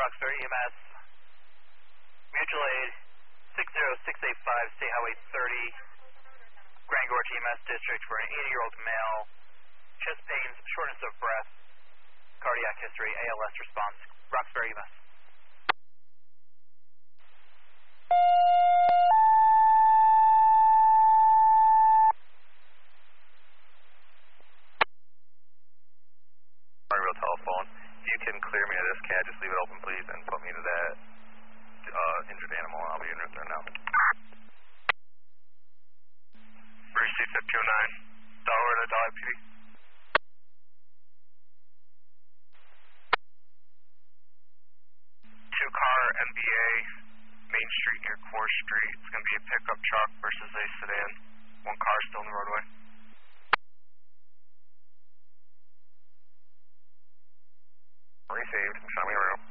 Roxbury EMS, mutual aid 60685, State Highway 30, Grand Gorge EMS District for an 80-year-old male, chest pains, shortness of breath, cardiac history, ALS response, Roxbury EMS. Real telephone. If you can clear me of this cat, just leave it open, please, and put me to that injured animal, and I'll be in route there now. Receipt 529, Delaware to Delaware PD. Two-car NBA, Main Street near 4th Street. It's going to be a pickup truck versus a sedan. One car still on the roadway. Received. Show me around.